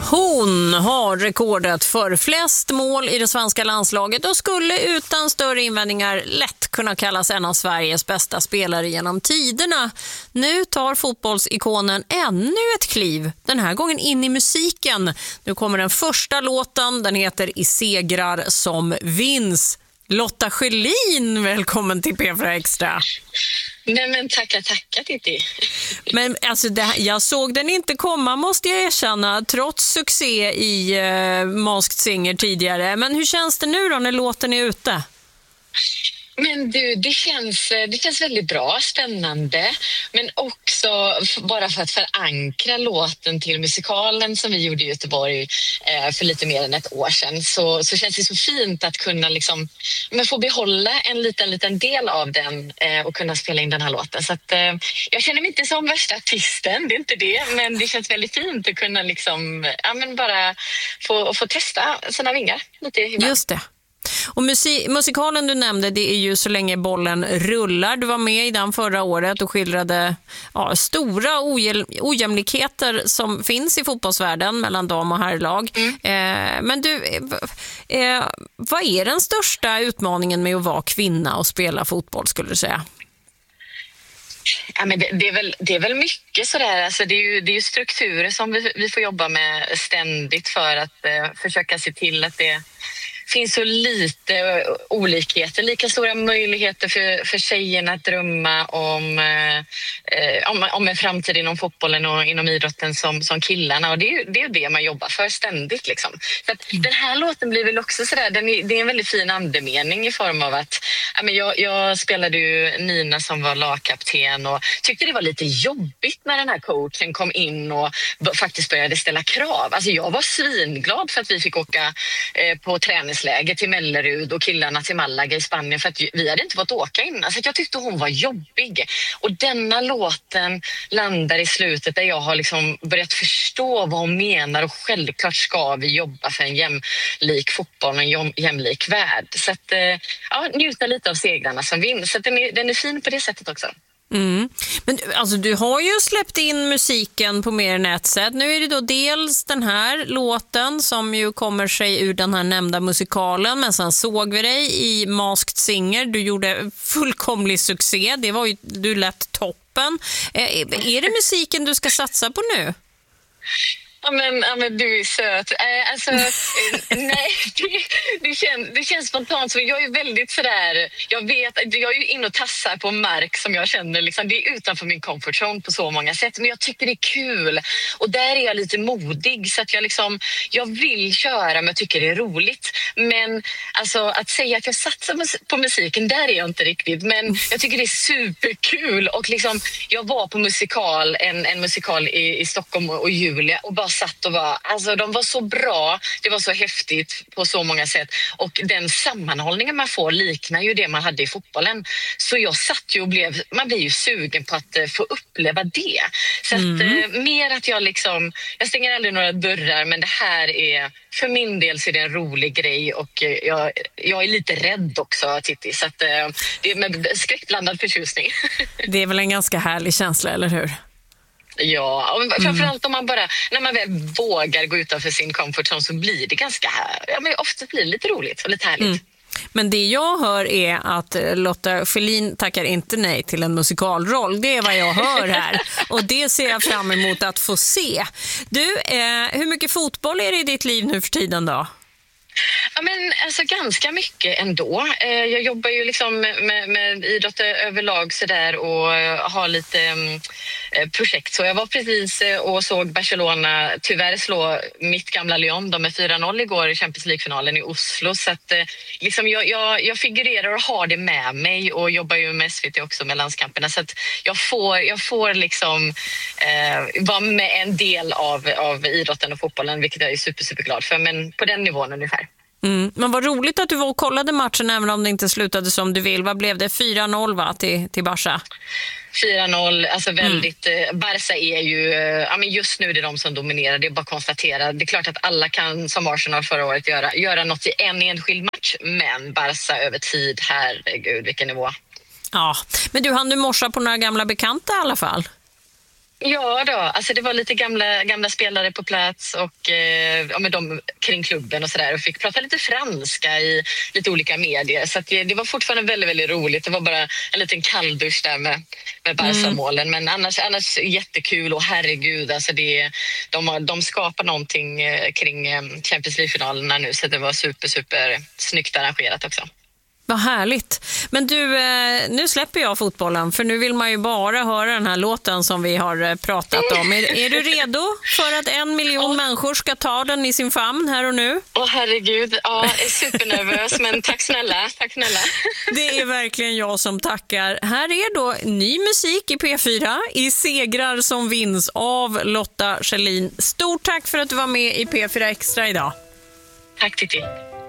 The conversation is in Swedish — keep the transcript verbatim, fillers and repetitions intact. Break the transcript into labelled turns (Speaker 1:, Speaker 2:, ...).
Speaker 1: Hon har rekordet för flest mål i det svenska landslaget och skulle utan större invändningar lätt kunna kallas en av Sveriges bästa spelare genom tiderna. Nu tar fotbollsikonen ännu ett kliv, den här gången in i musiken. Nu kommer den första låten, den heter I segrar som vinns. Lotta Schelin, välkommen till P fyra Extra.
Speaker 2: Nej men tacka, tacka Titti.
Speaker 1: Men alltså det, jag såg den inte komma, måste jag erkänna, trots succé i uh, Masked Singer tidigare. Men hur känns det nu då när låten är ute?
Speaker 2: Men du, det känns, det känns väldigt bra, spännande. Men också bara för att förankra låten till musikalen som vi gjorde i Göteborg eh, för lite mer än ett år sedan. Så, så känns det så fint att kunna liksom, men få behålla en liten, liten del av den eh, och kunna spela in den här låten. Så att, eh, jag känner mig inte som värsta artisten, det är inte det. Men det känns väldigt fint att kunna liksom, ja, men bara få, få testa sina vingar lite ibland.
Speaker 1: Just det. Och musik- musikalen du nämnde, det är ju Så länge bollen rullar. Du var med i den förra året och skildrade ja, stora ojäm- ojämlikheter som finns i fotbollsvärlden mellan dam- och herrlag. Mm. Eh, men du, eh, vad är den största utmaningen med att vara kvinna och spela fotboll, skulle du säga?
Speaker 2: Ja, men det, det, är väl, det är väl mycket sådär, alltså det, är ju, det är ju strukturer som vi, vi får jobba med ständigt för att eh, försöka se till att det finns så lite olikheter, lika stora möjligheter för, för tjejerna att drömma om, eh, om, om en framtid inom fotbollen och inom idrotten som, som killarna, och det är ju det, är det man jobbar för ständigt liksom. Så att den här låten blir väl också sådär, den är, det är en väldigt fin andemening i form av att ja, men jag, jag spelade ju Nina som var lagkapten och tyckte det var lite jobbigt när den här coachen kom in och b- faktiskt började ställa krav. Alltså jag var svinglad för att vi fick åka eh, på träningsläger till Mellerud och killarna till Malaga i Spanien, för att vi hade inte fått åka innan. Så jag tyckte hon var jobbig. Och denna låten landar i slutet där jag har liksom börjat förstå vad hon menar, och självklart ska vi jobba för en jämlik fotboll och en jämlik värld. Så att, ja, njuta lite av segrarna som vinns. Så att den är, den är fin på det sättet också.
Speaker 1: Mm. Men alltså, du har ju släppt in musiken på mer än ett sätt. Nu är det då dels den här låten som ju kommer sig ur den här nämnda musikalen, men sen såg vi dig i Masked Singer. Du gjorde fullkomlig succé. Det var ju, du lät toppen. Är det musiken du ska satsa på nu?
Speaker 2: Ja men, ja men du är söt. Äh, alltså, nej, det, det, känns, det känns spontant. Så jag är väldigt sådär, jag vet, jag är ju in och tassar på mark som jag känner, liksom, det är utanför min comfort zone på så många sätt. Men jag tycker det är kul. Och där är jag lite modig, så att jag liksom, jag vill köra, men jag tycker det är roligt. Men alltså, att säga att jag satsar på musiken, där är jag inte riktigt. Men jag tycker det är superkul. Och liksom, jag var på musikal, en, en musikal i, i Stockholm och, och Julia, och bara satt och var, alltså de var så bra, det var så häftigt på så många sätt, och den sammanhållningen man får liknar ju det man hade i fotbollen. Så jag satt ju och blev, man blir ju sugen på att uh, få uppleva det. Så att mm. uh, mer att jag liksom, jag stänger aldrig några dörrar, men det här är, för min del så är det en rolig grej, och uh, jag, jag är lite rädd också, Titti, så att uh, det är med skräckblandad förtjusning. Det
Speaker 1: är väl en ganska härlig känsla, eller hur?
Speaker 2: Ja, och framförallt om man bara, när man väl vågar gå utanför sin comfort zone, så blir det ganska, ja men ofta blir det lite roligt och lite härligt. Mm.
Speaker 1: Men det jag hör är att Lotta Schelin tackar inte nej till en musikalroll. Det är vad jag hör här. Och det ser jag fram emot att få se. Du, eh, hur mycket fotboll är det i ditt liv nu för tiden då?
Speaker 2: Ja, men alltså ganska mycket ändå. Jag jobbar ju liksom med, med idrott överlag så där, och har lite um, projekt. Så jag var precis och såg Barcelona tyvärr slå mitt gamla Lyon. De är fyra noll igår i Champions League-finalen i Oslo. Så att liksom jag, jag, jag figurerar och har det med mig, och jobbar ju med S V T också med landskamperna. Så att jag får, jag får liksom eh, vara med en del av, av idrotten och fotbollen, vilket jag är super, super glad för. Men på den nivån ungefär.
Speaker 1: Mm. Men vad roligt att du var och kollade matchen även om det inte slutade som du vill. Vad blev det? fyra noll va, till, till Barca?
Speaker 2: fyra noll, alltså väldigt, mm. Barca är ju, ja men just nu är det de som dominerar, det är bara att konstatera. Det är klart att alla kan, som Arsenal förra året, göra, göra något i en enskild match, men Barca över tid, herregud vilken nivå.
Speaker 1: Ja, men du hann du morsa på några gamla bekanta i alla fall?
Speaker 2: Ja då, alltså det var lite gamla, gamla spelare på plats och eh, ja, med dem kring klubben och sådär och fick prata lite franska i lite olika medier. Så att det, det var fortfarande väldigt, väldigt roligt. Det var bara en liten kalldusch där med, med Barca-målen. Mm. Men annars, annars jättekul och herregud, alltså det, de, de skapar någonting kring Champions League-finalerna nu så det var super, super snyggt arrangerat också.
Speaker 1: Vad härligt. Men du, nu släpper jag fotbollen för nu vill man ju bara höra den här låten som vi har pratat om. Är, är du redo för att en miljon oh. människor ska ta den i sin famn här och nu?
Speaker 2: Åh oh, herregud, ja, jag är supernervös men tack snälla, tack snälla.
Speaker 1: Det är verkligen jag som tackar. Här är då ny musik i P fyra i Segrar som vinns av Lotta Schelin. Stort tack för att du var med i P fyra Extra idag.
Speaker 2: Tack Titti.